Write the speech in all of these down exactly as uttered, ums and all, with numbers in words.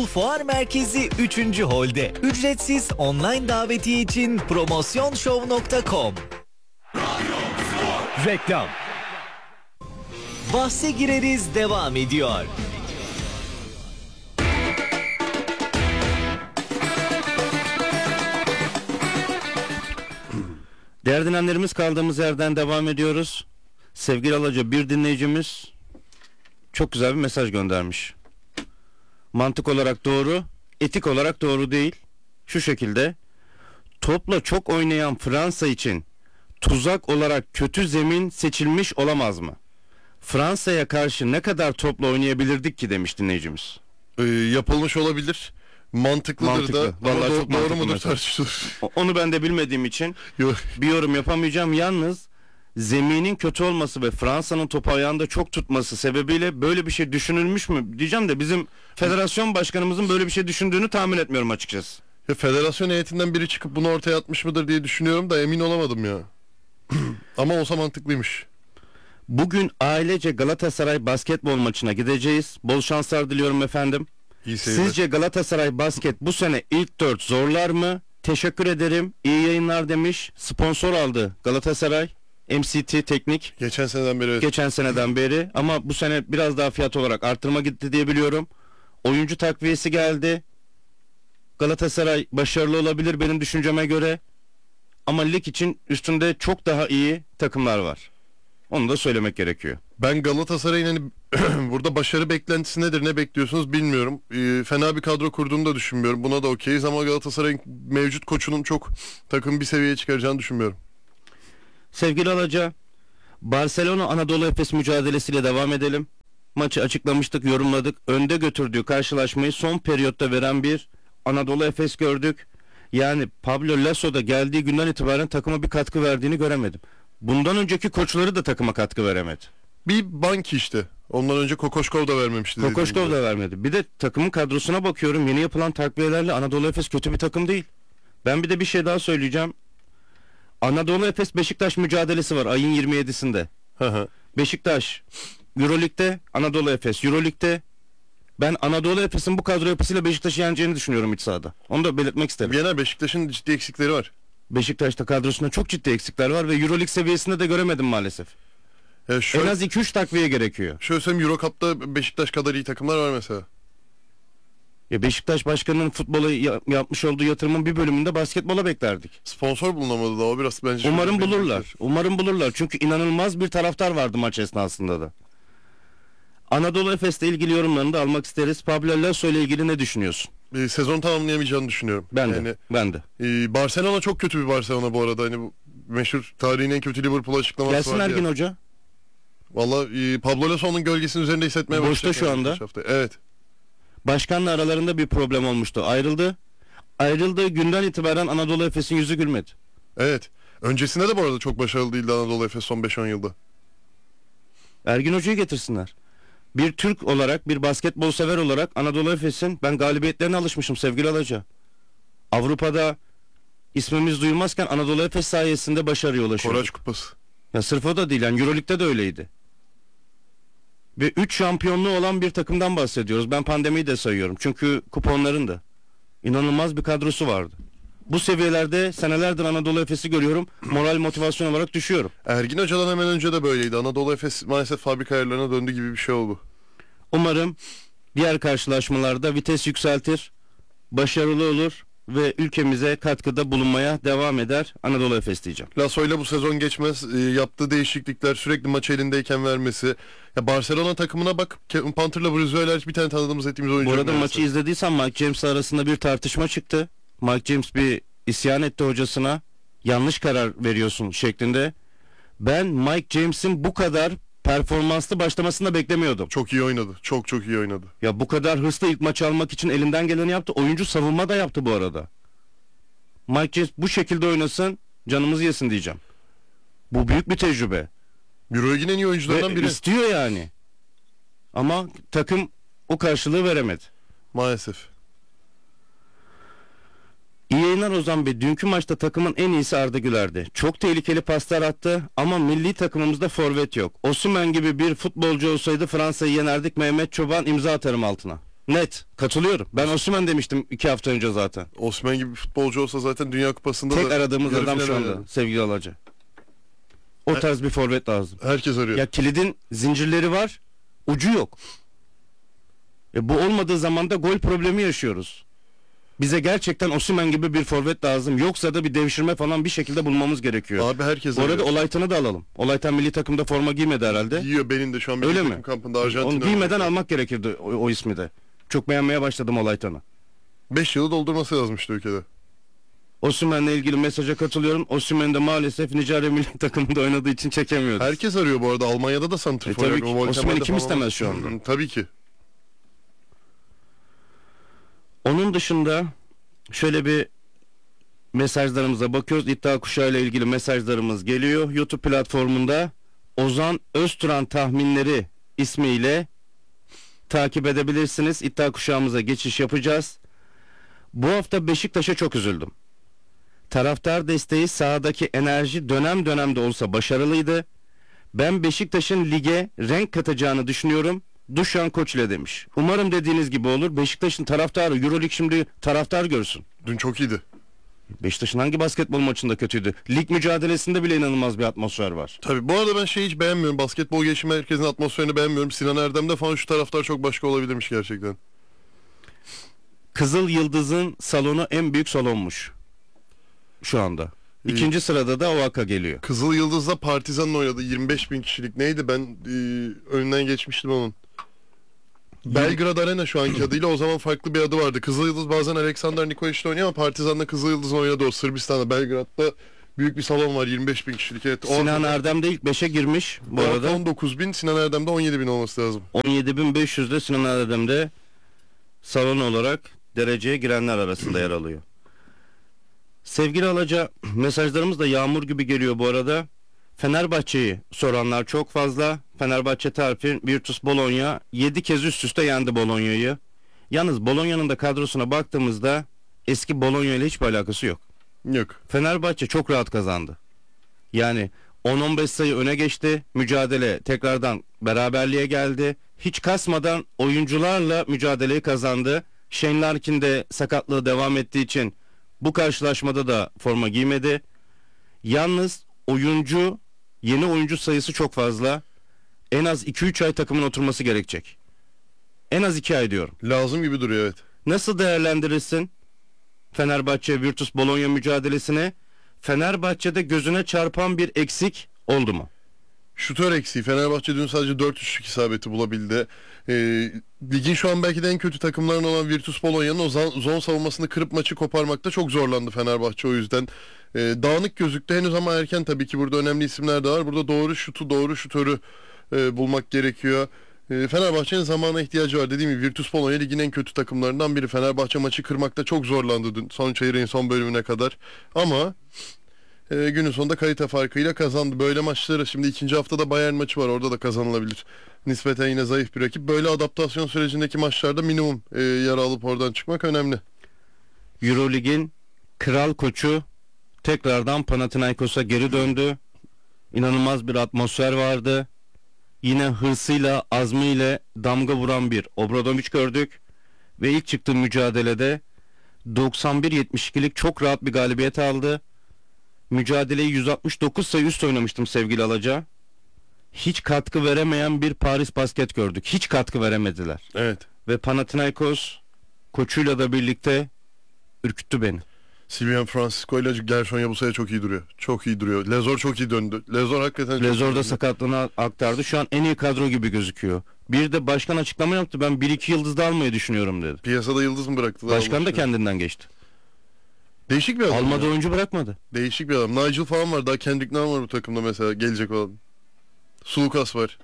Fuar Merkezi üçüncü Hol'de. Ücretsiz online davetiye için promosyonshow nokta com. Reklam. Bahse gireriz devam ediyor. Değerli dinleyenlerimiz, kaldığımız yerden devam ediyoruz. Sevgili Alaca, bir dinleyicimiz çok güzel bir mesaj göndermiş. Mantık olarak doğru, etik olarak doğru değil. Şu şekilde: topla çok oynayan Fransa için tuzak olarak kötü zemin seçilmiş olamaz mı? Fransa'ya karşı ne kadar topla oynayabilirdik ki demiş dinleyicimiz. Ee, yapılmış olabilir. Mantıklıdır Mantıklı. da. Vallahi Ama çok doğru mantıklı mudur mesaj. tartışılır. Onu ben de bilmediğim için Yok. bir yorum yapamayacağım. Yalnız zeminin kötü olması ve Fransa'nın topu ayağında çok tutması sebebiyle böyle bir şey düşünülmüş mü diyeceğim de bizim federasyon başkanımızın böyle bir şey düşündüğünü tahmin etmiyorum açıkçası. Ya federasyon heyetinden biri çıkıp bunu ortaya atmış mıdır diye düşünüyorum da emin olamadım ya. Ama olsa mantıklıymış. Bugün ailece Galatasaray basketbol maçına gideceğiz. Bol şanslar diliyorum efendim. İyi seyirler. Sizce Galatasaray basket bu sene ilk dört zorlar mı? Teşekkür ederim. İyi yayınlar demiş. Sponsor aldı Galatasaray. M C T Teknik. Geçen seneden beri evet. Geçen seneden beri, ama bu sene biraz daha fiyat olarak artırma gitti diye biliyorum. Oyuncu takviyesi geldi. Galatasaray başarılı olabilir benim düşünceme göre. Ama lig için üstünde çok daha iyi takımlar var. Onu da söylemek gerekiyor. Ben Galatasaray'ın hani burada başarı beklentisi nedir, ne bekliyorsunuz bilmiyorum. Ee, fena bir kadro kurduğunu da düşünmüyorum. Buna da okeyiz ama Galatasaray'ın mevcut koçunun çok takım bir seviyeye çıkaracağını düşünmüyorum. Sevgili Alaca, Barcelona Anadolu Efes mücadelesiyle devam edelim. Maçı açıklamıştık, yorumladık. Önde götürdüğü karşılaşmayı son periyotta veren bir Anadolu Efes gördük. Yani Pablo Lasso da geldiği günden itibaren takıma bir katkı verdiğini göremedim. Bundan önceki koçları da takıma katkı veremedi. Bir banki işte. Ondan önce Kokoşkov da vermemişti. Kokoşkov da vermedi. Bir de takımın kadrosuna bakıyorum. Yeni yapılan takviyelerle Anadolu Efes kötü bir takım değil. Ben bir de bir şey daha söyleyeceğim. Anadolu Efes Beşiktaş mücadelesi var ayın yirmi yedisinde. Hı hı. Beşiktaş Euroleague'de, Anadolu Efes Euroleague'de. Ben Anadolu Efes'in bu kadro yapısıyla Beşiktaş'ı yeneceğini düşünüyorum iç sahada. Onu da belirtmek isterim. Genel Beşiktaş'ın ciddi eksikleri var. Beşiktaş'ta kadrosunda çok ciddi eksikler var ve Euroleague seviyesinde de göremedim maalesef. Ya şöyle, En az iki üç takviye gerekiyor. şöyle söyleyeyim, Euro Cup'ta Beşiktaş kadar iyi takımlar var mesela. Ya Beşiktaş başkanının futbola ya- yapmış olduğu yatırımın bir bölümünde basketbola beklerdik. Sponsor bulunamadı da o biraz bence. Umarım bulurlar. Umarım bulurlar. Çünkü inanılmaz bir taraftar vardı maç esnasında da. Anadolu Efes'le ilgili yorumlarını da almak isteriz. Pablo Lasso ile ilgili ne düşünüyorsun? Ee, sezon tamamlayamayacağını düşünüyorum. Ben yani, de. Ben de. e, Barcelona çok kötü bir Barcelona bu arada. Hani bu meşhur tarihin en kötü Liverpool açıklaması Gelsin vardı Ergin ya. Hoca. Valla e, Pablo Lasso'nun gölgesini üzerinde hissetmeye Boşta başlayacak şu yani anda. bu hafta. Evet. Başkanla aralarında bir problem olmuştu. Ayrıldı. Ayrıldığı günden itibaren Anadolu Efes'in yüzü gülmedi. Evet. Öncesinde de bu arada çok başarılı değildi Anadolu Efes son beş on yılda. Ergin Hoca'yı getirsinler. Bir Türk olarak, bir basketbol sever olarak Anadolu Efes'in ben galibiyetlerine alışmışım sevgili Alaca. Avrupa'da ismimiz duyulmazken Anadolu Efes sayesinde başarıya ulaşıyorduk. Koraç Kupası. Ya sırf o da değil, yani Euroleague'de de öyleydi. Ve üç şampiyonluğu olan bir takımdan bahsediyoruz. Ben pandemiyi de sayıyorum. Çünkü kuponların da inanılmaz bir kadrosu vardı. Bu seviyelerde senelerdir Anadolu Efes'i görüyorum. Moral motivasyon olarak düşüyorum. Ergin Hoca'dan hemen önce de böyleydi. Anadolu Efes maalesef fabrika ayarlarına döndü gibi bir şey oldu. Umarım diğer karşılaşmalarda vites yükseltir, başarılı olur ve ülkemize katkıda bulunmaya devam eder Anadolu Efes diyeceğim. Lasso'yla bu sezon geçmez. E, yaptığı değişiklikler, sürekli maç elindeyken vermesi. Ya Barcelona takımına bak. Kevin Panther'la Brizuela hiç bir tane tanıdığımız ettiğimiz oyuncu. Bu arada yok maçı neredeyse. izlediysen Mike James arasında bir tartışma çıktı. Mike James bir isyan etti hocasına. Yanlış karar veriyorsun şeklinde. Ben Mike James'in bu kadar performanslı başlamasını da beklemiyordum. Çok iyi oynadı. Çok çok iyi oynadı. Ya bu kadar hırslı ilk maçı almak için elinden geleni yaptı. Oyuncu savunma da yaptı bu arada. Mike James bu şekilde oynasın, canımızı yesin diyeceğim. Bu büyük bir tecrübe. Euroleague'in en iyi oyuncularından Ve biri. istiyor yani. Ama takım o karşılığı veremedi. Maalesef. İyi yayınlar Ozan Bey. Dünkü maçta takımın en iyisi Arda Güler'di. Çok tehlikeli paslar attı ama milli takımımızda forvet yok. Osimhen gibi bir futbolcu olsaydı Fransa'yı yenerdik. Mehmet Çoban imza atarım altına. Net. Katılıyorum. Ben Osimhen demiştim iki hafta önce zaten. Osimhen gibi bir futbolcu olsa zaten Dünya Kupası'nda Tek da aradığımız yarı adam final şu anda oynadı. sevgili Alaca. O tarz bir forvet lazım. Herkes arıyor. Ya kilidin zincirleri var, ucu yok. E bu olmadığı zaman da gol problemi yaşıyoruz. Bize gerçekten Osimhen gibi bir forvet lazım. Yoksa da bir devşirme falan bir şekilde bulmamız gerekiyor. Abi herkes Bu arada arıyor. Olaytan'ı da alalım. Olaytan milli takımda forma giymedi herhalde. Giyiyor, benim de şu an milli Öyle takım mi? kampında Arjantin. Onu giymeden almak gerekirdi o, o ismi de. Çok beğenmeye başladım Olaytan'ı. beş yılı doldurması lazımmıştı ülkede. Osimhen'le ilgili mesaja katılıyorum. Osimhen de maalesef Nijerya milli takımında oynadığı için çekemiyoruz. Herkes arıyor bu arada. Almanya'da da santrfor. E tabii yok. ki. O Volkan'da Osimhen'i kim falan- istemez şu anda? Hı, tabii ki. Onun dışında şöyle bir mesajlarımıza bakıyoruz. İddia kuşağı ile ilgili mesajlarımız geliyor. YouTube platformunda Ozan Özturan tahminleri ismiyle takip edebilirsiniz. İddia kuşağımıza geçiş yapacağız. Bu hafta Beşiktaş'a çok üzüldüm. Taraftar desteği, sahadaki enerji dönem dönem de olsa başarılıydı. Ben Beşiktaş'ın lige renk katacağını düşünüyorum. Duşan Koç ile demiş. Umarım dediğiniz gibi olur. Beşiktaş'ın taraftarı Euroleague şimdi taraftar görsün. Dün çok iyiydi. Beşiktaş'ın hangi basketbol maçında kötüydü? Lig mücadelesinde bile inanılmaz bir atmosfer var. Tabii bu arada ben şeyi hiç beğenmiyorum. Basketbol gelişim merkezinin atmosferini beğenmiyorum. Sinan Erdem'de falan şu taraftar çok başka olabilirmiş gerçekten. Kızıl Yıldız'ın salonu en büyük salonmuş. Şu anda. İkinci sırada da Ovaka geliyor. Kızıl Yıldız'da Partizan'ın oynadı. yirmi beş bin kişilik. Neydi, ben e, önünden geçmiştim onun. Belgrad Arena şu anki adıyla, o zaman farklı bir adı vardı. Kızıl Yıldız bazen Aleksandar Nikoliç'te oynuyor ama Partizan'da Kızıl Yıldız'ın oynadı o Sırbistan'da, Belgrad'da büyük bir salon var, yirmi beş bin kişilik. Evet, o Sinan arada- Erdem de ilk beşe girmiş bu o arada. on dokuz bin, Sinan Erdem'de on yedi bin olması lazım. on yedi bin beş yüzde Sinan Erdem'de salon olarak dereceye girenler arasında yer alıyor. Sevgili Alaca, mesajlarımız da yağmur gibi geliyor bu arada. Fenerbahçe'yi soranlar çok fazla. Fenerbahçe tarifi Virtus Bologna yedi kez üst üste yendi Bologna'yı. Yalnız Bologna'nın da kadrosuna baktığımızda eski Bologna ile hiçbir alakası yok. Yok. Fenerbahçe çok rahat kazandı. Yani on on beş sayı öne geçti. Mücadele tekrardan beraberliğe geldi. Hiç kasmadan oyuncularla mücadeleyi kazandı. Shane Larkin de sakatlığı devam ettiği için bu karşılaşmada da forma giymedi. Yalnız oyuncu, yeni oyuncu sayısı çok fazla. En az iki üç ay takımın oturması gerekecek. En az iki ay diyorum. Lazım gibi duruyor, evet. Nasıl değerlendirirsin Fenerbahçe Virtus Bologna mücadelesini? Fenerbahçe'de gözüne çarpan bir eksik oldu mu? Şutör eksiği. Fenerbahçe dün sadece dört üçlük isabeti bulabildi. Ee, ligin şu an belki de en kötü takımlarından olan Virtus Bologna'nın o zon, zon savunmasını kırıp maçı koparmakta çok zorlandı Fenerbahçe, o yüzden. Ee, dağınık gözüktü henüz ama erken, tabii ki burada önemli isimler de var. Burada doğru şutu, doğru şutörü e, bulmak gerekiyor. E, Fenerbahçe'nin zamana ihtiyacı var. Dediğim gibi Virtus Bologna ligin en kötü takımlarından biri. Fenerbahçe maçı kırmakta çok zorlandı dün, son çeyreğin son bölümüne kadar. Ama e, günün sonunda kalite farkıyla kazandı. Böyle maçları, şimdi ikinci haftada Bayern maçı var, orada da kazanılabilir. Nispeten yine zayıf bir rakip. Böyle adaptasyon sürecindeki maçlarda minimum e, yara alıp oradan çıkmak önemli. Eurolig'in kral koçu tekrardan Panathinaikos'a geri döndü. İnanılmaz bir atmosfer vardı. Yine hırsıyla, azmiyle damga vuran bir Obradović gördük. Ve ilk çıktığı mücadelede doksan bir yetmiş ikilik çok rahat bir galibiyet aldı. Mücadeleyi yüz altmış dokuz sayı üst oynamıştım sevgili Alaca. Hiç katkı veremeyen bir Paris Basket gördük. Hiç katkı veremediler. Evet. Ve Panathinaikos koçuyla da birlikte ürküttü beni. Silvian Francisco ile Gerson Yabusa'ya çok iyi duruyor. Çok iyi duruyor. Lezor çok iyi döndü. Lezor hakikaten çok iyi Lezor da döndü. sakatlığını aktardı. Şu an en iyi kadro gibi gözüküyor. Bir de başkan açıklama yaptı. Ben bir iki yıldız da almayı düşünüyorum dedi. Piyasada yıldız mı bıraktılar? Başkan da almışlar. kendinden geçti. Değişik bir adam. Almadığı ya. oyuncu bırakmadı. Değişik bir adam. Nigel falan var. Daha Kendrick Nunn var bu takımda mesela, gelecek olan. Sulukas var.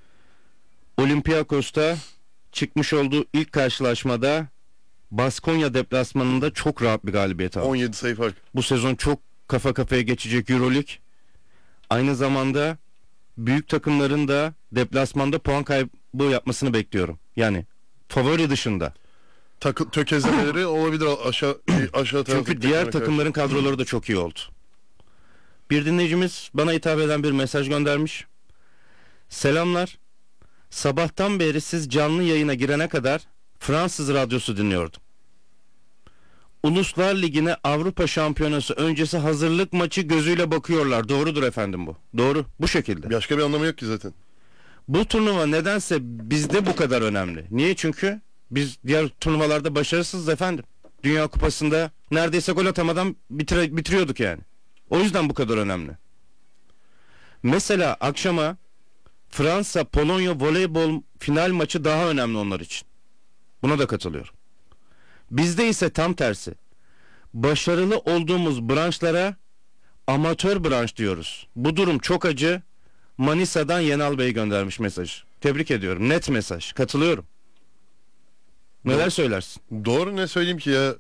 Olympiakos'ta çıkmış olduğu ilk karşılaşmada Baskonya deplasmanında çok rahat bir galibiyet aldı. on yedi sayı fark. Bu sezon çok kafa kafaya geçecek Euroleague. Aynı zamanda büyük takımların da deplasmanda puan kaybı yapmasını bekliyorum. Yani favori dışında. Takı, tökezlemeleri olabilir aşağı aşağı taraftaki Çünkü diğer takımlara takımların kadroları da çok iyi oldu. Bir dinleyicimiz bana hitap eden bir mesaj göndermiş. Selamlar. Sabahtan beri siz canlı yayına girene kadar Fransız radyosu dinliyordum. Uluslar Ligi'ne Avrupa Şampiyonası öncesi hazırlık maçı gözüyle bakıyorlar. Doğrudur efendim bu. Doğru. Bu şekilde. Başka bir anlamı yok ki zaten. Bu turnuva nedense bizde bu kadar önemli. Niye? Çünkü biz diğer turnuvalarda başarısızız efendim. Dünya Kupası'nda neredeyse gol atamadan bitire, bitiriyorduk yani. O yüzden bu kadar önemli. Mesela akşama Fransa-Polonya voleybol final maçı daha önemli onlar için. Buna da katılıyorum. Bizde ise tam tersi. Başarılı olduğumuz branşlara amatör branş diyoruz. Bu durum çok acı. Manisa'dan Yenal Bey göndermiş mesaj. Tebrik ediyorum. Net mesaj. Katılıyorum. Neler Doğru. söylersin? Doğru, ne söyleyeyim ki ya.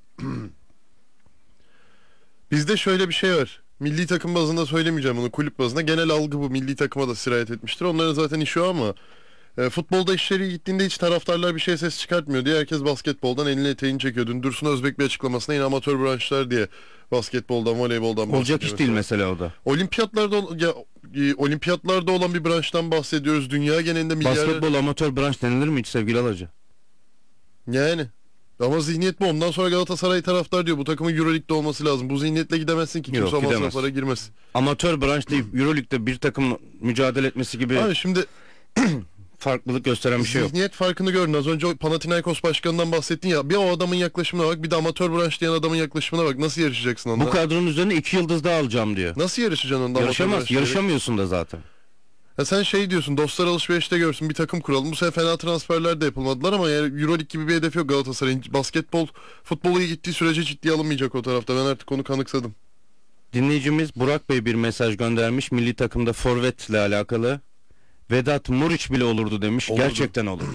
Bizde şöyle bir şey var. Milli takım bazında söylemeyeceğim bunu, kulüp bazında. Genel algı bu. Milli takıma da sirayet etmiştir. Onların zaten işi o ama e, futbolda işleri gittiğinde hiç taraftarlar bir şey ses çıkartmıyor diye herkes basketboldan elini eteğini çekiyor. Dün Dursun Özbek bir açıklamasında yine amatör branşlar diye basketboldan, voleyboldan Olacak iş değil mesela o da. Olimpiyatlarda ol- ya, e, olimpiyatlarda olan bir branştan bahsediyoruz. Dünya genelinde milyar... Basketbol amatör branş denilir mi hiç sevgili Alacı? Yani. Ama zihniyet bu. Ondan sonra Galatasaray taraftar diyor bu takımın Euroleague'de olması lazım. Bu zihniyetle gidemezsin ki. Yok, Kimse o gidemez. masraflara girmez. Amatör branş deyip Euroleague'de bir takım mücadele etmesi gibi Abi şimdi farklılık gösteren bir şey yok. zihniyet farkını gördün. Az önce o Panathinaikos başkanından bahsettin ya. Bir o adamın yaklaşımına bak, bir de amatör branş diyen adamın yaklaşımına bak. Nasıl yarışacaksın onunla? Bu kadronun üzerine iki yıldız daha alacağım diyor. Nasıl yarışacaksın onunla? amatör Yarışamaz. branş diyerek? Yarışamıyorsun da zaten. Ya sen şey diyorsun, dostlar alışverişte görsün, bir takım kuralım. Bu sefer fena transferler de yapılmadılar ama yani Euroleague gibi bir hedef yok Galatasaray'ın. Basketbol, futbolu iyi gittiği sürece ciddiye alınmayacak o tarafta. Ben artık onu kanıksadım. Dinleyicimiz Burak Bey bir mesaj göndermiş. Milli takımda forvetle alakalı. Vedat Muriç bile olurdu demiş. Olurdu. Gerçekten olurdu.